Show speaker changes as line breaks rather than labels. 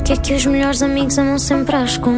Que é que os melhores amigos amam sempre às escondidas.